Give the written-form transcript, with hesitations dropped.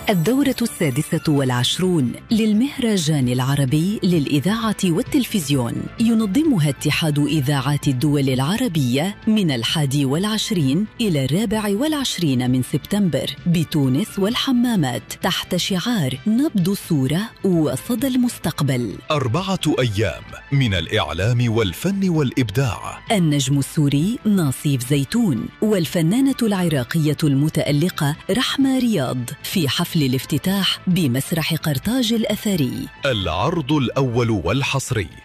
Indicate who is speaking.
Speaker 1: الدورة 26 للمهرجان العربي للإذاعة والتلفزيون ينظمها اتحاد إذاعات الدول العربية من 21 إلى 24 من سبتمبر بتونس والحمامات تحت شعار نبض الصورة وصدى المستقبل.
Speaker 2: 4 أيام من الإعلام والفن والإبداع.
Speaker 1: النجم السوري ناصيف زيتون والفنانة العراقية المتألقة رحمة رياض في حفل الافتتاح بمسرح قرطاج الأثري.
Speaker 2: العرض الأول والحصري